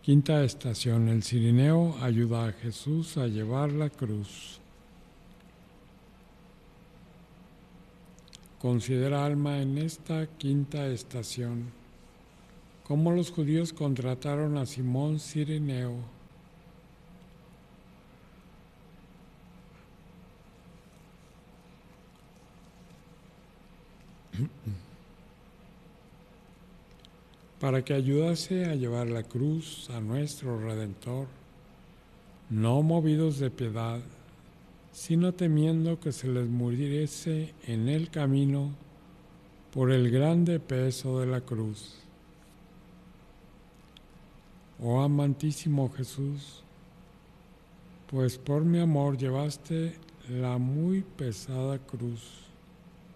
Quinta estación. El cirineo ayuda a Jesús a llevar la cruz. Considera, alma, en esta quinta estación, cómo los judíos contrataron a Simón Cirineo para que ayudase a llevar la cruz a nuestro Redentor, no movidos de piedad, sino temiendo que se les muriese en el camino por el grande peso de la cruz. Oh amantísimo Jesús, pues por mi amor llevaste la muy pesada cruz,